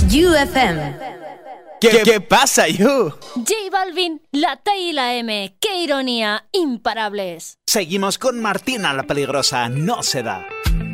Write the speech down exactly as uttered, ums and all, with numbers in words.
U F M. ¿Qué, qué pasa, You? J Balvin, la T y la M. ¡Qué ironía! Imparables. Seguimos con Martina la Peligrosa. No se da.